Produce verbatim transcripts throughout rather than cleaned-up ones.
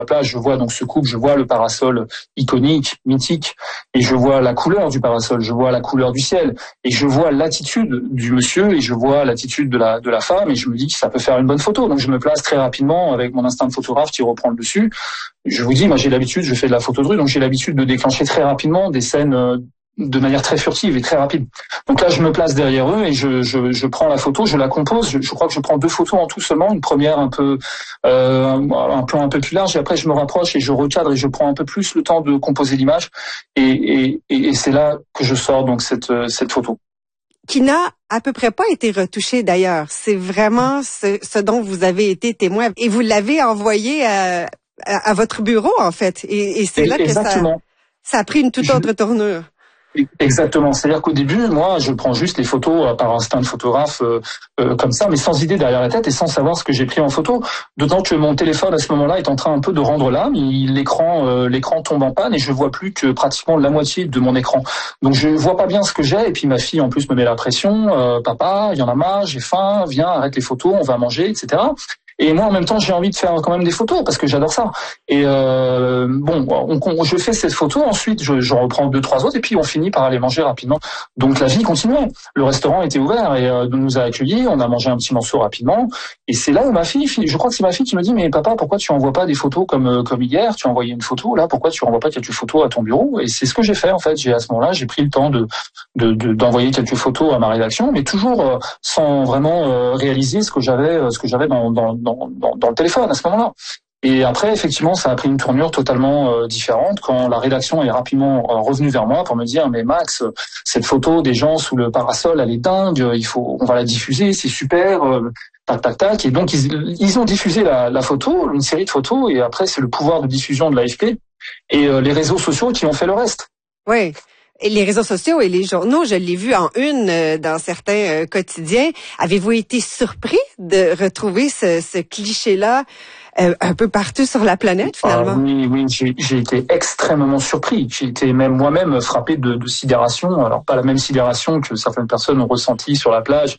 la plage, je vois donc ce couple, je vois le parasol iconique, mythique, et je vois la couleur du parasol, je vois la couleur du ciel, et je vois l'attitude du monsieur, et je vois l'attitude de la de la femme, et je me dis que ça peut faire une bonne photo. Donc je me place très rapidement avec mon instinct de photographe qui reprend le dessus. Je vous dis, moi j'ai l'habitude, je fais de la photo de rue, donc j'ai l'habitude de déclencher très rapidement des scènes euh, de manière très furtive et très rapide. Donc là, je me place derrière eux et je, je, je prends la photo, je la compose. Je, je crois que je prends deux photos en tout seulement. Une première un peu, euh, un, un plan un peu plus large, et après je me rapproche et je recadre et je prends un peu plus le temps de composer l'image. Et, et, et, et c'est là que je sors donc cette, cette photo. Qui n'a à peu près pas été retouchée d'ailleurs. C'est vraiment ce, ce dont vous avez été témoin et vous l'avez envoyé à, à, à votre bureau en fait. Et, et c'est là Exactement. que ça, ça a pris une toute autre tournure. Exactement. C'est-à-dire qu'au début, moi, je prends juste les photos euh, par instinct de photographe euh, euh, comme ça, mais sans idée derrière la tête et sans savoir ce que j'ai pris en photo. D'autant que mon téléphone à ce moment-là est en train un peu de rendre l'âme. L'écran, euh, l'écran tombe en panne et je vois plus que pratiquement la moitié de mon écran. Donc je vois pas bien ce que j'ai. Et puis ma fille en plus me met la pression. Euh, Papa, il y en a marre, j'ai faim, viens, arrête les photos, on va manger, et cetera. Et moi, en même temps, j'ai envie de faire quand même des photos parce que j'adore ça. Et euh, bon, on, on, je fais cette photo, ensuite je, je reprends deux, trois autres, et puis on finit par aller manger rapidement. Donc la vie continuait. Le restaurant était ouvert et euh, nous a accueillis. On a mangé un petit morceau rapidement. Et c'est là où ma fille, je crois que c'est ma fille qui me dit, mais papa, pourquoi tu envoies pas des photos comme comme hier? Tu as envoyé une photo là, pourquoi tu renvoies pas quelques photos à ton bureau? Et c'est ce que j'ai fait en fait. J'ai à ce moment-là, j'ai pris le temps de de, de d'envoyer quelques photos à ma rédaction, mais toujours euh, sans vraiment euh, réaliser ce que j'avais, ce que j'avais dans dans dans, dans, dans le téléphone à ce moment-là. Et après, effectivement, ça a pris une tournure totalement euh, différente quand la rédaction est rapidement euh, revenue vers moi pour me dire, mais Max, cette photo des gens sous le parasol, elle est dingue, il faut, on va la diffuser, c'est super, euh, tac, tac, tac. Et donc, ils, ils ont diffusé la, la photo, une série de photos, et après, c'est le pouvoir de diffusion de l'A F P et euh, les réseaux sociaux qui ont fait le reste. Oui. Et les réseaux sociaux et les journaux, je l'ai vu en une euh, dans certains euh, quotidiens. Avez-vous été surpris de retrouver ce, ce cliché-là euh, un peu partout sur la planète, finalement? Ah, oui, oui, j'ai, j'ai été extrêmement surpris. J'ai été même moi-même frappé de, de sidération. Alors, pas la même sidération que certaines personnes ont ressenti sur la plage.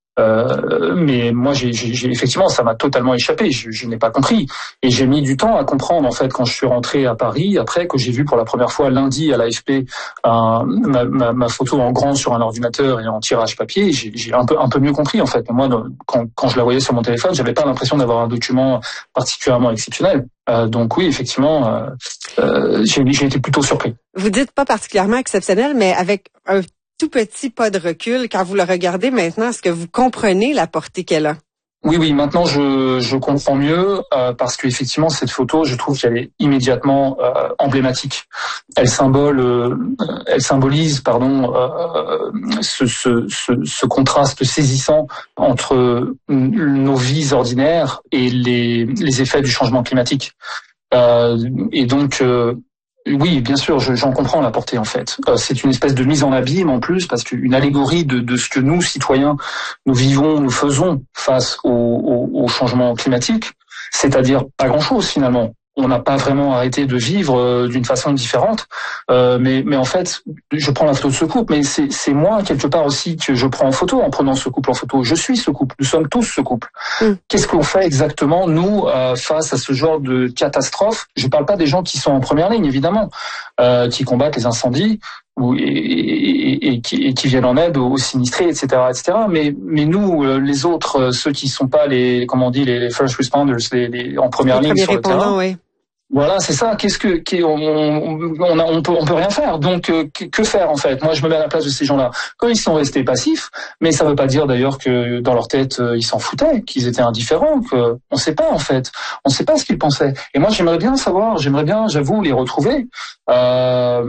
Euh, mais moi, j'ai, j'ai, effectivement, ça m'a totalement échappé. Je, je n'ai pas compris, et j'ai mis du temps à comprendre en fait quand je suis rentré à Paris. Après que j'ai vu pour la première fois lundi à l'A F P un, ma, ma, ma photo en grand sur un ordinateur et en tirage papier, j'ai, j'ai un peu un peu mieux compris en fait. Mais moi, quand, quand je la voyais sur mon téléphone, j'avais pas l'impression d'avoir un document particulièrement exceptionnel. Euh, donc oui, effectivement, euh, euh, j'ai, j'ai été plutôt surpris. Vous dites pas particulièrement exceptionnel, mais avec un tout petit pas de recul, quand vous le regardez maintenant, est-ce que vous comprenez la portée qu'elle a? Oui, oui, maintenant je, je comprends mieux euh, parce qu'effectivement cette photo, je trouve qu'elle est immédiatement euh, emblématique. Elle symbole, euh, elle symbolise, pardon, euh, ce, ce, ce, ce contraste saisissant entre nos vies ordinaires et les, les effets du changement climatique. Euh, et donc euh, oui, bien sûr, je, j'en comprends la portée en fait. Euh, c'est une espèce de mise en abîme en plus, parce qu'une allégorie de, de ce que nous, citoyens, nous vivons, nous faisons face au, au, au changement climatique, c'est-à-dire pas grand-chose finalement. On n'a pas vraiment arrêté de vivre euh, d'une façon différente, euh, mais, mais en fait, je prends la photo de ce couple, mais c'est, c'est moi quelque part aussi que je prends en photo en prenant ce couple en photo. Je suis ce couple, nous sommes tous ce couple. Mm. Qu'est-ce qu'on fait exactement, nous, euh, face à ce genre de catastrophe? Je parle pas des gens qui sont en première ligne, évidemment, euh, qui combattent les incendies, ou, et, et, et, qui, et qui viennent en aide aux, aux sinistrés, et cetera, et cetera. Mais, mais nous, euh, les autres, ceux qui sont pas les, comment on dit, les, les first responders, les, les en première les ligne sur le terrain. Oui. Voilà, c'est ça. Qu'est-ce que, qu'est, on, on, a, on peut, on peut rien faire. Donc, euh, que, que faire en fait? Moi, je me mets à la place de ces gens-là. Quand ils sont restés passifs, mais ça veut pas dire d'ailleurs que dans leur tête ils s'en foutaient, qu'ils étaient indifférents. Que on sait pas en fait. On sait pas ce qu'ils pensaient. Et moi, j'aimerais bien savoir. J'aimerais bien, j'avoue, les retrouver. Euh,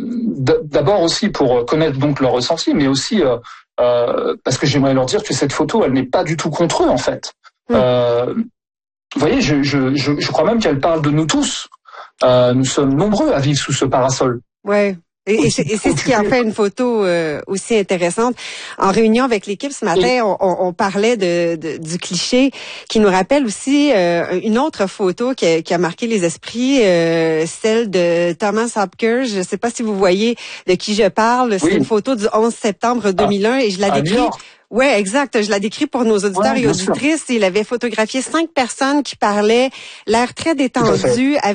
d'abord aussi pour connaître donc leur ressenti, mais aussi euh, euh, parce que j'aimerais leur dire que cette photo, elle n'est pas du tout contre eux en fait. Mmh. Euh, Vous voyez, je, je, je, je crois même qu'elle parle de nous tous. Euh, nous sommes nombreux à vivre sous ce parasol. Ouais. Et, et c'est ce qui en fait une photo euh, aussi intéressante. En réunion avec l'équipe ce matin, on, on, on parlait de, de, du cliché qui nous rappelle aussi euh, une autre photo qui a, qui a marqué les esprits, euh, celle de Thomas Hopkins. Je ne sais pas si vous voyez de qui je parle. C'est oui. une photo du onze septembre deux mille un ah, et je la décris. Ouais, exact. Je la décris pour nos auditeurs ouais, et auditrices. Sûr. Il avait photographié cinq personnes qui parlaient, l'air très détendu,